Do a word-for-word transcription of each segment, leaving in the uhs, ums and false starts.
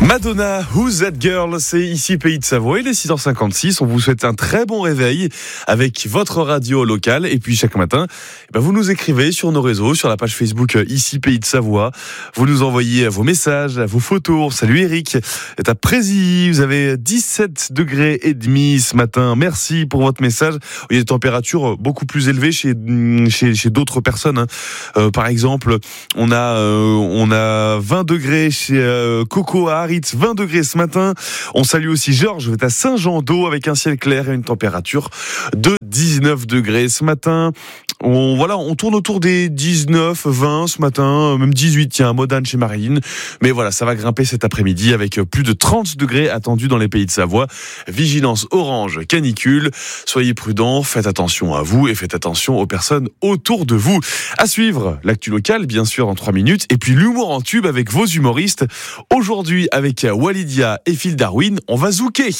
Madonna, Who's That Girl? C'est ici Pays de Savoie, il est six heures cinquante-six. On vous souhaite un très bon réveil avec votre radio locale. Et puis chaque matin, eh ben vous nous écrivez sur nos réseaux, sur la page Facebook ici Pays de Savoie. Vous nous envoyez vos messages, vos photos. Salut Eric, est à Prézy. Vous avez dix-sept degrés et demi ce matin. Merci pour votre message. Il y a des températures beaucoup plus élevées chez chez, chez d'autres personnes. Hein. Euh, par exemple, on a euh, on a vingt degrés chez euh, Coco à Haritz, vingt degrés ce matin. On salue aussi Georges, vous êtes à Saint-Jean-d'Eau avec un ciel clair et une température de dix-neuf degrés ce matin. On, voilà, on tourne autour des dix-neuf, vingt ce matin, même dix-huit, tiens, à Modane chez Marilyn. Mais voilà, ça va grimper cet après-midi avec plus de trente degrés attendus dans les Pays de Savoie. Vigilance orange, canicule. Soyez prudents, faites attention à vous et faites attention aux personnes autour de vous. À suivre, l'actu locale, bien sûr, dans trois minutes. Et puis l'humour en tube avec vos humoristes. Aujourd'hui, avec Walidia et Phil Darwin, on va zouker.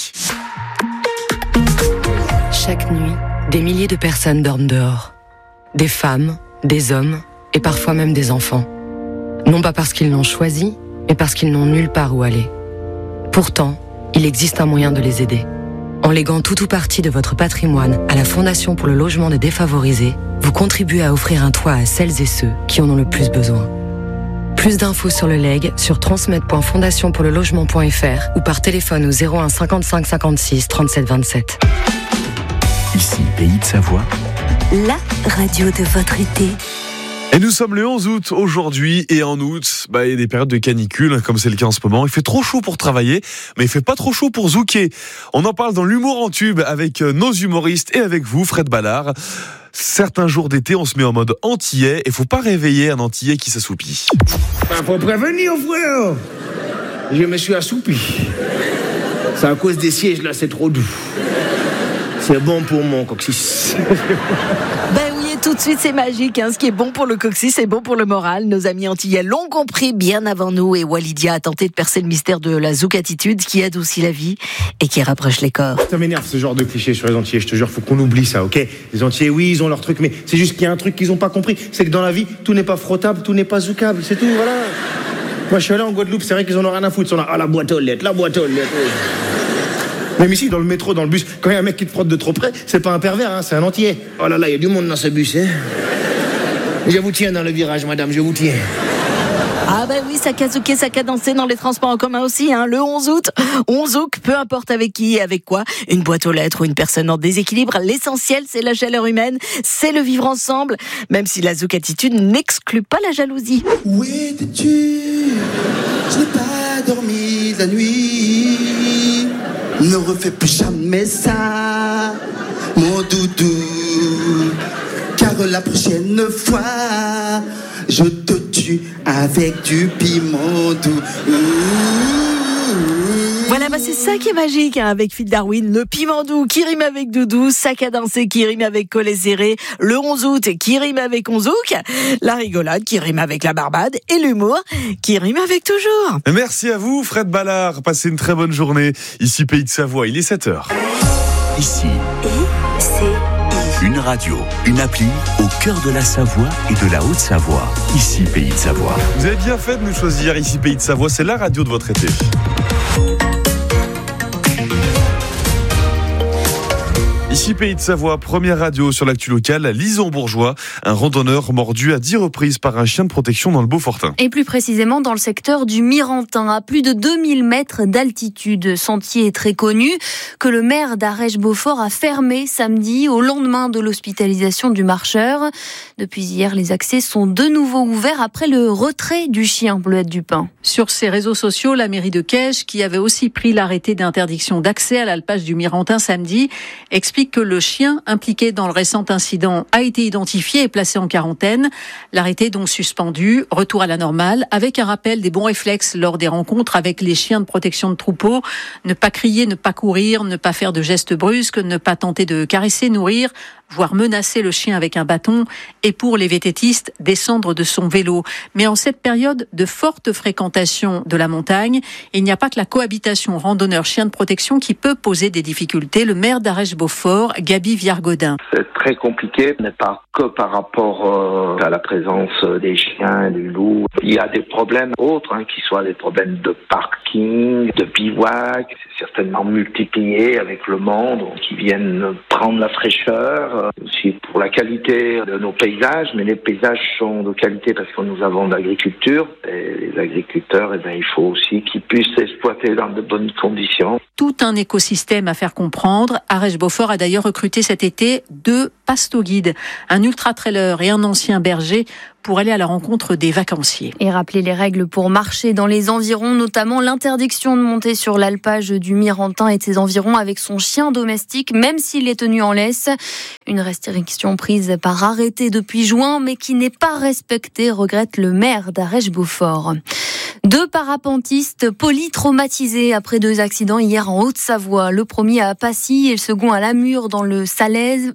Chaque nuit, des milliers de personnes dorment dehors. Des femmes, des hommes et parfois même des enfants. Non pas parce qu'ils l'ont choisi, mais parce qu'ils n'ont nulle part où aller. Pourtant, il existe un moyen de les aider. En léguant tout ou partie de votre patrimoine à la Fondation pour le logement des défavorisés, vous contribuez à offrir un toit à celles et ceux qui en ont le plus besoin. Plus d'infos sur le leg sur transmet point fondation pour le logement point f r ou par téléphone au zéro un cinquante-cinq cinquante-six trente-sept vingt-sept. Ici, Pays de Savoie, la radio de votre été. Et nous sommes le onze août aujourd'hui, et en août, bah, il y a des périodes de canicule, comme c'est le cas en ce moment. Il fait trop chaud pour travailler, mais il fait pas trop chaud pour zouker. On en parle dans l'humour en tube avec nos humoristes et avec vous, Fred Ballard. Certains jours d'été, on se met en mode antillais, et faut pas réveiller un antillais qui s'assoupit. Ben, faut prévenir, frère. Je me suis assoupi. C'est à cause des sièges, là, c'est trop doux. C'est bon pour mon coccyx. Ben oui, et tout de suite, c'est magique. Hein. Ce qui est bon pour le coccyx, c'est bon pour le moral. Nos amis antillais l'ont compris bien avant nous. Et Walidia a tenté de percer le mystère de la zouk-attitude qui adoucit la vie et qui rapproche les corps. Ça m'énerve, ce genre de cliché sur les Antillais. Je te jure, faut qu'on oublie ça, ok? Les Antillais, oui, ils ont leur truc, mais c'est juste qu'il y a un truc qu'ils ont pas compris. C'est que dans la vie, tout n'est pas frottable, tout n'est pas zoukable. C'est tout, voilà. Moi, je suis allé en Guadeloupe, c'est vrai qu'ils en ont rien à foutre. Ils sont là, ah, la boîte aux lettres, la boîte aux lettres. Même ici, dans le métro, dans le bus, quand il y a un mec qui te frotte de trop près, c'est pas un pervers, hein, c'est un antillais. Oh là là, il y a du monde dans ce bus, hein. Je vous tiens dans le virage, madame, je vous tiens. Ah ben oui, ça a zouké, ça a dansé dans les transports en commun aussi, hein. Le onze août, on zouk, peu importe avec qui et avec quoi, une boîte aux lettres ou une personne en déséquilibre, l'essentiel c'est la chaleur humaine, c'est le vivre ensemble, même si la zouk-attitude n'exclut pas la jalousie. Où étais-tu? Je n'ai pas dormi la nuit. Ne refais plus jamais ça, mon doudou, car la prochaine fois, je te tue avec du piment doux. Voilà, bah c'est ça qui est magique, hein, avec Phil Darwin, le piment doux qui rime avec doudou, sac à danser qui rime avec collet serré, le onze août qui rime avec on zouk, la rigolade qui rime avec la barbade et l'humour qui rime avec toujours. Merci à vous, Fred Ballard. Passez une très bonne journée. Ici, Pays de Savoie, il est sept heures. ici, Et c'est une radio, une appli au cœur de la Savoie et de la Haute-Savoie. Ici, Pays de Savoie. Vous avez bien fait de nous choisir ici, Pays de Savoie. C'est la radio de votre été. Ici Pays de Savoie, première radio sur l'actu locale, Lison Bourgeois, un randonneur mordu à dix reprises par un chien de protection dans le Beaufortin. Et plus précisément dans le secteur du Mirantin, à plus de deux mille mètres d'altitude. Sentier très connu que le maire d'Arèche-Beaufort a fermé samedi au lendemain de l'hospitalisation du marcheur. Depuis hier, les accès sont de nouveau ouverts après le retrait du chien, Bleuette Dupin. Sur ses réseaux sociaux, la mairie de Caige, qui avait aussi pris l'arrêté d'interdiction d'accès à l'alpage du Mirantin samedi, explique que le chien impliqué dans le récent incident a été identifié et placé en quarantaine. L'arrêté est donc suspendu, retour à la normale, avec un rappel des bons réflexes lors des rencontres avec les chiens de protection de troupeau. Ne pas crier, ne pas courir, ne pas faire de gestes brusques, ne pas tenter de caresser, nourrir, voire menacer le chien avec un bâton, et pour les V T Tistes, descendre de son vélo. Mais en cette période de forte fréquentation de la montagne, il n'y a pas que la cohabitation randonneur-chien de protection qui peut poser des difficultés. Le maire d'Arèche-Beaufort, Gaby Viargodin. C'est très compliqué, mais pas que par rapport euh, à la présence des chiens, des loups. Il y a des problèmes autres, hein, qui soient des problèmes de parking, de bivouac. C'est certainement multiplié avec le monde, qui viennent prendre la fraîcheur. Euh, aussi pour la qualité de nos paysages, mais les paysages sont de qualité parce que nous avons de l'agriculture. Et les agriculteurs, eh bien, il faut aussi qu'ils puissent exploiter dans de bonnes conditions. Tout un écosystème à faire comprendre. Arèche-Beaufort a d'ailleurs recruté cet été deux pasto-guides, un ultra-trailer et un ancien berger, pour aller à la rencontre des vacanciers. Et rappeler les règles pour marcher dans les environs, notamment l'interdiction de monter sur l'alpage du Mirantin et de ses environs avec son chien domestique, même s'il est tenu en laisse. Une restriction prise par arrêté depuis juin, mais qui n'est pas respectée, regrette le maire d'Arèche-Beaufort. Deux parapentistes polytraumatisés après deux accidents hier en Haute-Savoie. Le premier à Passy et le second à Lamure dans le Salève.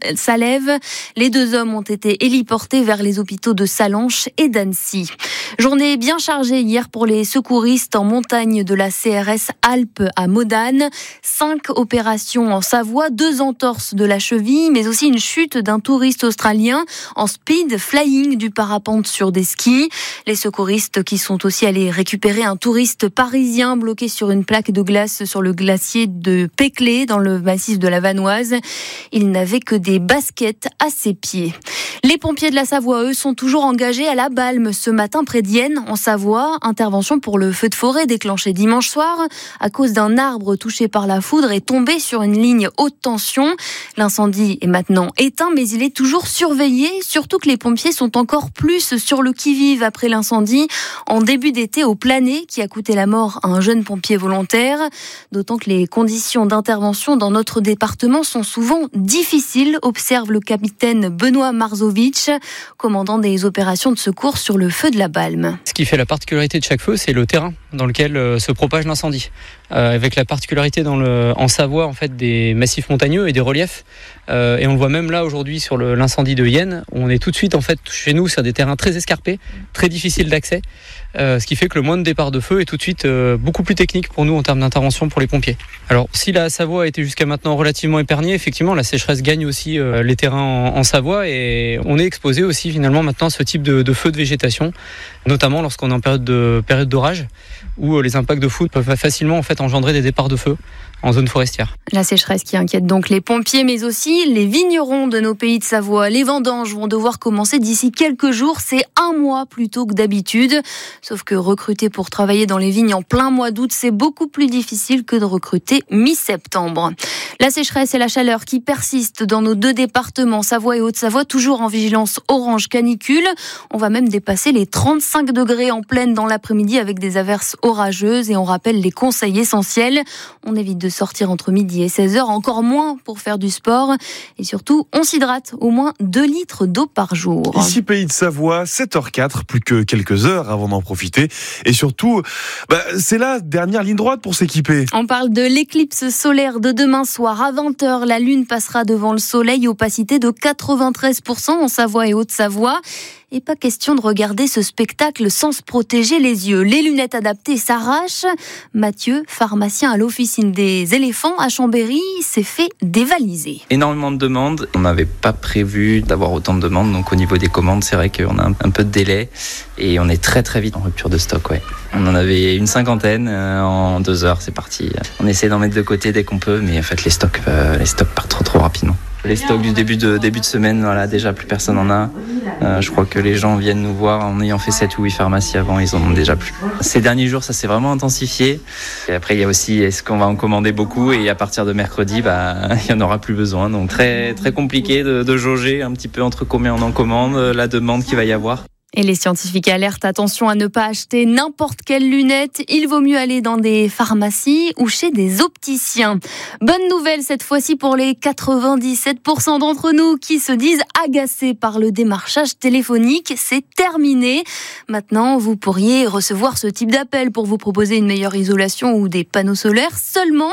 Les deux hommes ont été héliportés vers les hôpitaux de Sallanches et d'Annecy. Journée bien chargée hier pour les secouristes en montagne de la C R S Alpes à Modane. Cinq opérations en Savoie, deux entorses de la cheville, mais aussi une chute d'un touriste australien en speed flying du parapente sur des skis. Les secouristes qui sont aussi allés récupérer un touriste parisien bloqué sur une plaque de glace sur le glacier de Péclé dans le massif de la Vanoise. Il n'avait que des baskets à ses pieds. Les pompiers de la Savoie, eux, sont toujours engagés à la Balme ce matin près d'Yenne, en Savoie. Intervention pour le feu de forêt déclenché dimanche soir à cause d'un arbre touché par la foudre et tombé sur une ligne haute tension. L'incendie est maintenant éteint, mais il est toujours surveillé, surtout que les pompiers sont encore plus sur le qui-vive après l'incendie en début d'été au Planet, qui a coûté la mort à un jeune pompier volontaire. D'autant que les conditions d'intervention dans notre département sont souvent difficiles, observe le capitaine Benoît Marzovic, commandant des opérations de secours sur le feu de la Balme. Ce qui fait la particularité de chaque feu, c'est le terrain dans lequel euh, se propage l'incendie. Euh, avec la particularité dans le, en Savoie, en fait, des massifs montagneux et des reliefs. Euh, et on le voit même là aujourd'hui sur le, l'incendie de Yenne. On est tout de suite, en fait, chez nous, sur des terrains très escarpés, très difficiles d'accès. Euh, ce qui fait que le moindre départ de feu est tout de suite euh, beaucoup plus technique pour nous en termes d'intervention pour les pompiers. Alors, si la Savoie a été jusqu'à maintenant relativement épargnée, effectivement, la sécheresse gagne aussi euh, les terrains en, en Savoie et on est exposé aussi finalement maintenant à ce type de, de feu de végétation, notamment lorsqu'on est en période de période d'orage, où euh, les impacts de foudre peuvent facilement en fait engendrer des départs de feu en zone forestière. La sécheresse qui inquiète donc les pompiers, mais aussi les vignerons de nos pays de Savoie. Les vendanges vont devoir commencer d'ici quelques jours, c'est un mois plus tôt que d'habitude. Sauf que recruter pour travailler dans les vignes en plein mois d'août, c'est beaucoup plus difficile que de recruter mi-septembre. La sécheresse et la chaleur qui persistent dans nos deux départements, Savoie et Haute-Savoie, toujours en vigilance orange canicule. On va même dépasser les trente-cinq degrés en pleine dans l'après-midi avec des averses orageuses et on rappelle les conseils essentiels. On évite de sortir entre midi et seize heures, encore moins pour faire du sport. Et surtout, on s'hydrate au moins deux litres d'eau par jour. Ici, Pays de Savoie, sept heures quatre, plus que quelques heures avant d'en profiter. Et surtout, bah, c'est la dernière ligne droite pour s'équiper. On parle de l'éclipse solaire de demain soir. À vingt heures, la lune passera devant le soleil, opacité de quatre-vingt-treize pour cent en Savoie et Haute-Savoie. Et pas question de regarder ce spectacle sans se protéger les yeux. Les lunettes adaptées s'arrachent. Mathieu, pharmacien à l'officine des éléphants à Chambéry, s'est fait dévaliser. Énormément de demandes. On n'avait pas prévu d'avoir autant de demandes. Donc au niveau des commandes, c'est vrai qu'on a un peu de délai. Et on est très très vite en rupture de stock. Ouais. On en avait une cinquantaine. En deux heures, c'est parti. On essaie d'en mettre de côté dès qu'on peut. Mais en fait, les stocks, euh, les stocks partent trop trop rapidement. Les stocks du début de, début de semaine, voilà, déjà plus personne en a. Euh, je crois que les gens viennent nous voir en ayant fait sept ou huit pharmacies avant, ils en ont déjà plus. Ces derniers jours, ça s'est vraiment intensifié. Et après, il y a aussi, est-ce qu'on va en commander beaucoup? Et à partir de mercredi, bah, il n'y en aura plus besoin. Donc très, très compliqué de, de jauger un petit peu entre combien on en commande, la demande qu'il va y avoir. Et les scientifiques alertent, attention à ne pas acheter n'importe quelle lunette. Il vaut mieux aller dans des pharmacies ou chez des opticiens. Bonne nouvelle cette fois-ci pour les quatre-vingt-dix-sept pour cent d'entre nous qui se disent agacés par le démarchage téléphonique. C'est terminé. Maintenant, vous pourriez recevoir ce type d'appel pour vous proposer une meilleure isolation ou des panneaux solaires seulement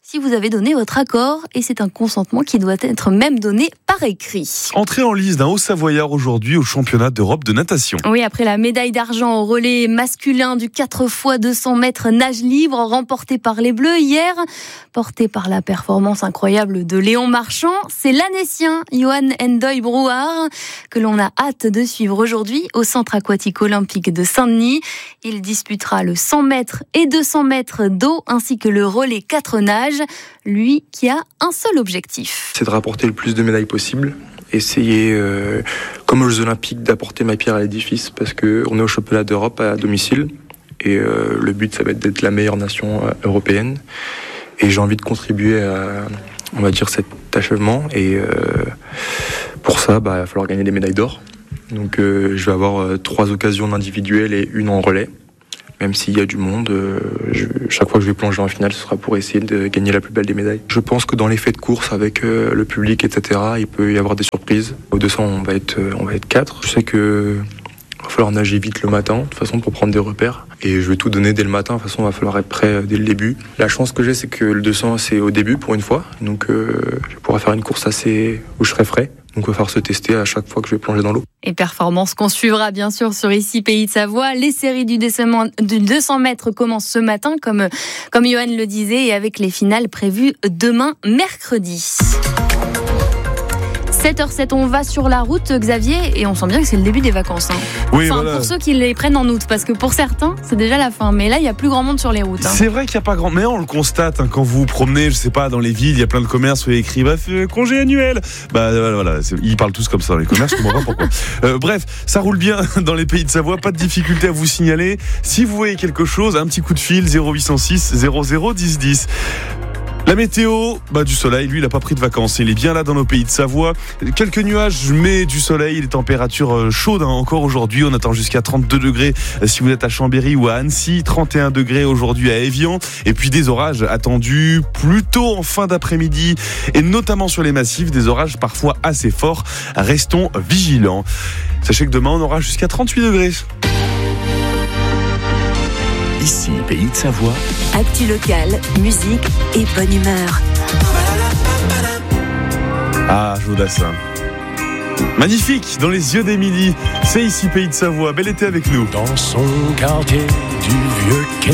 si vous avez donné votre accord, et c'est un consentement qui doit être même donné par écrit. Entrée en lice d'un Haut-Savoyard aujourd'hui au championnat d'Europe de natation. Oui, après la médaille d'argent au relais masculin du quatre fois deux cents mètres nage libre remporté par les Bleus hier, porté par la performance incroyable de Léon Marchand, c'est l'Annécien Johan Endoy Brouard que l'on a hâte de suivre aujourd'hui au centre aquatique olympique de Saint-Denis. Il disputera le cent mètres et deux cents mètres d'eau ainsi que le relais quatre nages, lui qui a un seul objectif. C'est de rapporter le plus de médailles possible, essayer, euh, comme aux Jeux Olympiques, d'apporter ma pierre à l'édifice parce qu'on est au championnat d'Europe à domicile et euh, le but ça va être d'être la meilleure nation euh, européenne et j'ai envie de contribuer à, on va dire, cet achèvement et euh, pour ça, bah, il va falloir gagner des médailles d'or. Donc euh, je vais avoir euh, trois occasions individuelles et une en relais. Même s'il y a du monde, euh, je, chaque fois que je vais plonger en finale, ce sera pour essayer de gagner la plus belle des médailles. Je pense que dans les faits de course avec euh, le public, et cetera, il peut y avoir des surprises. Au deux cents, on va être, euh, on va être quatre. Je sais que va falloir nager vite le matin, de toute façon, pour prendre des repères. Et je vais tout donner dès le matin. De toute façon, il va falloir être prêt dès le début. La chance que j'ai, c'est que le deux cents, c'est au début pour une fois. Donc, euh, je pourrai faire une course assez où je serai frais. Donc, il va falloir se tester à chaque fois que je vais plonger dans l'eau. Et performance qu'on suivra bien sûr sur Ici Pays de Savoie. Les séries du deux cents mètres commencent ce matin, comme, comme Johan le disait, et avec les finales prévues demain, mercredi. sept heures zéro sept, on va sur la route, Xavier, et on sent bien que c'est le début des vacances. Hein. Oui, enfin, voilà. Pour ceux qui les prennent en août, parce que pour certains, c'est déjà la fin. Mais là, il n'y a plus grand monde sur les routes. Hein. C'est vrai qu'il n'y a pas grand... Mais on le constate, hein, quand vous vous promenez, je sais pas, dans les villes, il y a plein de commerces où il y a écrit bah, congé annuel. Bah voilà, voilà c'est... ils parlent tous comme ça dans les commerces, je comprends pas pourquoi. Euh, bref, ça roule bien dans les pays de Savoie, pas de difficulté à vous signaler. Si vous voyez quelque chose, un petit coup de fil, zéro huit cent six zéro zéro dix dix. La météo, bah du soleil, lui il n'a pas pris de vacances, il est bien là dans nos pays de Savoie. Quelques nuages mais du soleil, les températures chaudes hein, encore aujourd'hui, on attend jusqu'à trente-deux degrés si vous êtes à Chambéry ou à Annecy, trente et un degrés aujourd'hui à Évian, et puis des orages attendus plutôt en fin d'après-midi et notamment sur les massifs, des orages parfois assez forts, restons vigilants. Sachez que demain on aura jusqu'à trente-huit degrés. Ici, Pays de Savoie. Actu locale, musique et bonne humeur. Ah, Jodassin. Magnifique, dans les yeux d'Émilie. C'est Ici, Pays de Savoie. Bel été avec nous. Dans son quartier du vieux quai.